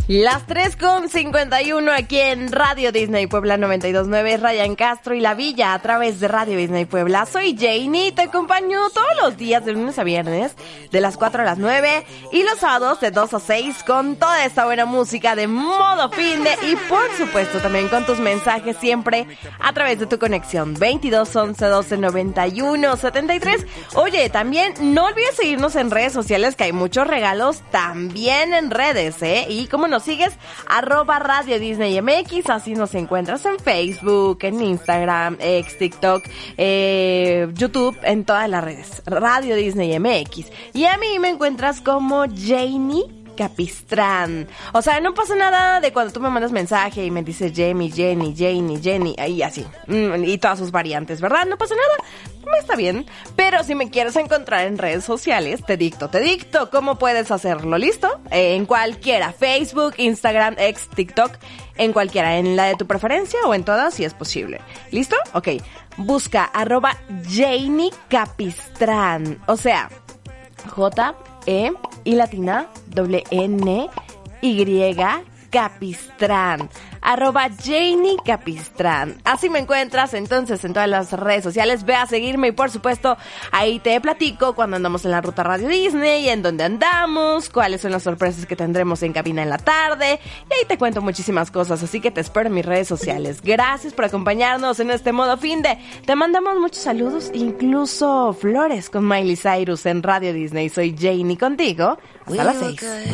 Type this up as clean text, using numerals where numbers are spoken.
Las 3:51 aquí en Radio Disney Puebla 92.9, Ryan Castro y La Villa a través de Radio Disney Puebla. Soy Janie y te acompaño todos los días de lunes a viernes de las 4 a las 9 y los sábados de 2 a 6 con toda esta buena música de modo finde y por supuesto también con tus mensajes siempre a través de tu conexión 22 11 12 91 73. Oye, también no olvides seguirnos en redes sociales que hay muchos regalos también en redes, y como nos sigues, @Radio Disney MX, así nos encuentras en Facebook, en Instagram, TikTok, YouTube, en todas las redes, Radio Disney MX. Y a mí me encuentras como Janie Capistrán. O sea, no pasa nada de cuando tú me mandas mensaje y me dices Jenny, ahí así, y todas sus variantes, ¿verdad? No pasa nada, está bien. Pero si me quieres encontrar en redes sociales, te dicto cómo puedes hacerlo, ¿listo? En cualquiera, Facebook, Instagram, TikTok, en cualquiera, en la de tu preferencia o en todas si es posible. ¿Listo? Ok, busca @Janie Capistrán, o sea, J-E y latina N-Y Capistrán, @Janie Capistrán. Así me encuentras entonces en todas las redes sociales. Ve a seguirme y por supuesto ahí te platico cuando andamos en la ruta Radio Disney, en dónde andamos, cuáles son las sorpresas que tendremos en cabina en la tarde, y ahí te cuento muchísimas cosas, así que te espero en mis redes sociales. Gracias por acompañarnos en este modo finde. Te mandamos muchos saludos, incluso flores con Miley Cyrus en Radio Disney. Soy Janie contigo hasta las 6.